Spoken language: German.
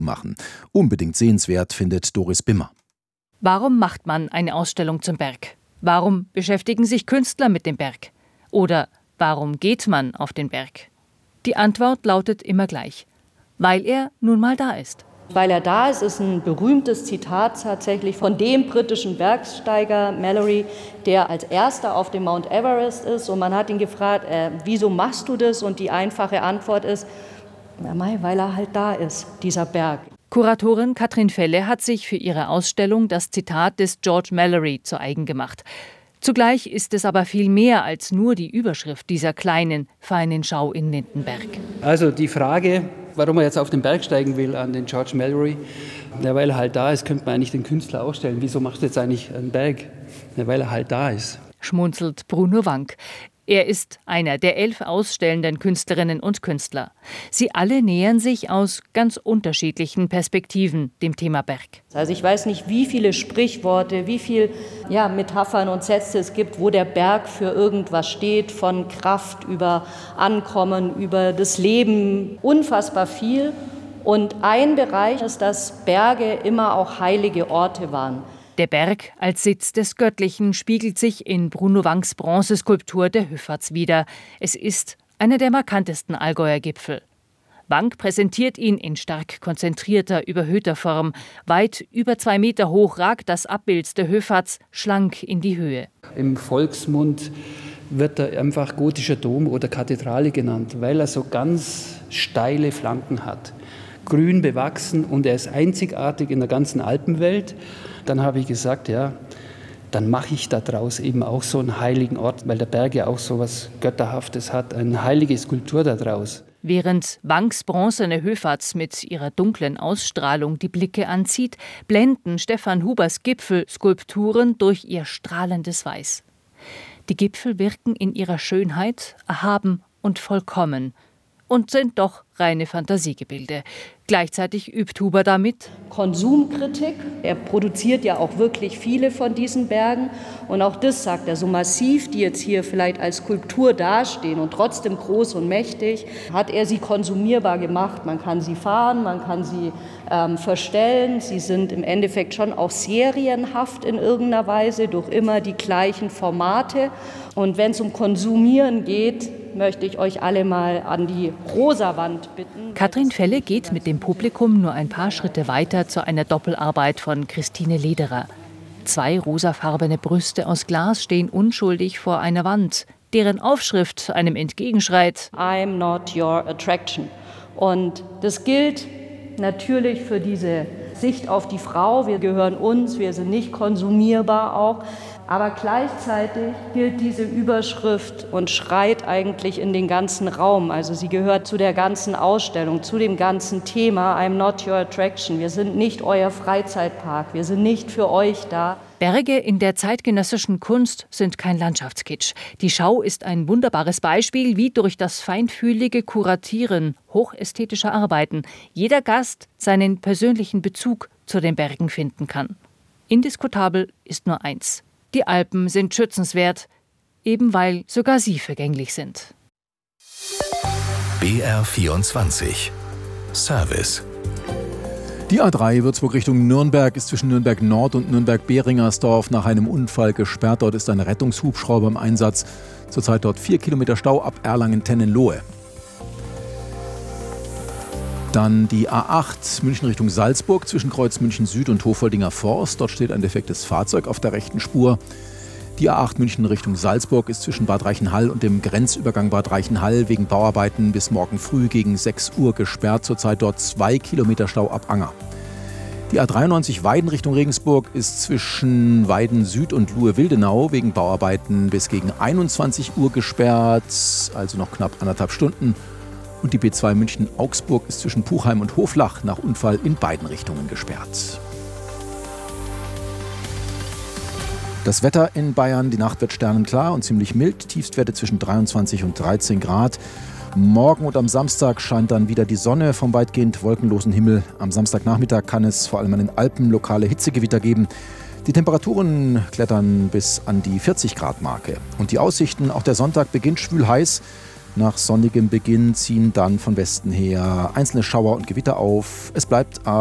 machen. Unbedingt sehenswert, findet Doris Bimmer. Warum macht man eine Ausstellung zum Berg? Warum beschäftigen sich Künstler mit dem Berg? Oder warum geht man auf den Berg? Die Antwort lautet immer gleich: Weil er nun mal da ist. Weil er da ist ein berühmtes Zitat tatsächlich von dem britischen Bergsteiger Mallory, der als erster auf dem Mount Everest ist. Und man hat ihn gefragt, wieso machst du das? Und die einfache Antwort ist, weil er halt da ist, dieser Berg. Kuratorin Katrin Felle hat sich für ihre Ausstellung das Zitat des George Mallory zu eigen gemacht. Zugleich ist es aber viel mehr als nur die Überschrift dieser kleinen, feinen Schau in Lindenberg. Also die Frage, warum er jetzt auf den Berg steigen will, an den George Mallory, weil er halt da ist, könnte man eigentlich den Künstler ausstellen. Wieso macht er jetzt eigentlich einen Berg? Weil er halt da ist. Schmunzelt Bruno Wank. Er ist einer der 11 ausstellenden Künstlerinnen und Künstler. Sie alle nähern sich aus ganz unterschiedlichen Perspektiven dem Thema Berg. Also ich weiß nicht, wie viele Sprichworte, wie viele Metaphern und Sätze es gibt, wo der Berg für irgendwas steht, von Kraft über Ankommen, über das Leben, unfassbar viel. Und ein Bereich ist, dass Berge immer auch heilige Orte waren. Der Berg als Sitz des Göttlichen spiegelt sich in Bruno Wanks Bronzeskulptur der Hüfferts wider. Es ist einer der markantesten Allgäuer Gipfel. Wank präsentiert ihn in stark konzentrierter, überhöhter Form. Weit über 2 Meter hoch ragt das Abbild der Hüfferts schlank in die Höhe. Im Volksmund wird er einfach gotischer Dom oder Kathedrale genannt, weil er so ganz steile Flanken hat. Grün bewachsen und er ist einzigartig in der ganzen Alpenwelt. Dann habe ich gesagt, dann mache ich daraus eben auch so einen heiligen Ort, weil der Berg ja auch so was Götterhaftes hat, eine heilige Skulptur daraus. Während Wanks bronzene Hüfferts mit ihrer dunklen Ausstrahlung die Blicke anzieht, blenden Stefan Hubers Gipfelskulpturen durch ihr strahlendes Weiß. Die Gipfel wirken in ihrer Schönheit erhaben und vollkommen und sind doch reine Fantasiegebilde. Gleichzeitig übt Huber damit Konsumkritik. Er produziert ja auch wirklich viele von diesen Bergen. Und auch das sagt er, so massiv, die jetzt hier vielleicht als Skulptur dastehen und trotzdem groß und mächtig, hat er sie konsumierbar gemacht. Man kann sie fahren, man kann sie verstellen. Sie sind im Endeffekt schon auch serienhaft in irgendeiner Weise durch immer die gleichen Formate. Und wenn es um Konsumieren geht, möchte ich euch alle mal an die rosa Wand bitten. Katrin Felle geht mit dem Publikum nur ein paar Schritte weiter zu einer Doppelarbeit von Christine Lederer. 2 rosafarbene Brüste aus Glas stehen unschuldig vor einer Wand, deren Aufschrift einem entgegenschreit: I'm not your attraction. Und das gilt natürlich für diese Sicht auf die Frau. Wir gehören uns, wir sind nicht konsumierbar auch. Aber gleichzeitig gilt diese Überschrift und schreit eigentlich in den ganzen Raum. Also sie gehört zu der ganzen Ausstellung, zu dem ganzen Thema I'm not your attraction. Wir sind nicht euer Freizeitpark, wir sind nicht für euch da. Berge in der zeitgenössischen Kunst sind kein Landschaftskitsch. Die Schau ist ein wunderbares Beispiel, wie durch das feinfühlige Kuratieren hochästhetischer Arbeiten jeder Gast seinen persönlichen Bezug zu den Bergen finden kann. Indiskutabel ist nur eins: Die Alpen sind schützenswert, eben weil sogar sie vergänglich sind. BR24 Service. Die A3 Würzburg Richtung Nürnberg ist zwischen Nürnberg Nord und Nürnberg-Behringersdorf nach einem Unfall gesperrt. Dort ist ein Rettungshubschrauber im Einsatz. Zurzeit dort 4 Kilometer Stau ab Erlangen-Tennenlohe. Dann die A8 München Richtung Salzburg zwischen Kreuz München Süd und Hofoldinger Forst. Dort steht ein defektes Fahrzeug auf der rechten Spur. Die A8 München Richtung Salzburg ist zwischen Bad Reichenhall und dem Grenzübergang Bad Reichenhall wegen Bauarbeiten bis morgen früh gegen 6 Uhr gesperrt. Zurzeit dort 2 Kilometer Stau ab Anger. Die A93 Weiden Richtung Regensburg ist zwischen Weiden Süd und Luhe-Wildenau wegen Bauarbeiten bis gegen 21 Uhr gesperrt, also noch knapp 1,5 Stunden. Und die B2 München-Augsburg ist zwischen Puchheim und Hoflach nach Unfall in beiden Richtungen gesperrt. Das Wetter in Bayern: Die Nacht wird sternenklar und ziemlich mild. Tiefstwerte zwischen 23 und 13 Grad. Morgen und am Samstag scheint dann wieder die Sonne vom weitgehend wolkenlosen Himmel. Am Samstagnachmittag kann es vor allem an den Alpen lokale Hitzegewitter geben. Die Temperaturen klettern bis an die 40 Grad Marke. Und die Aussichten: Auch der Sonntag beginnt schwül heiß. Nach sonnigem Beginn ziehen dann von Westen her einzelne Schauer und Gewitter auf. Es bleibt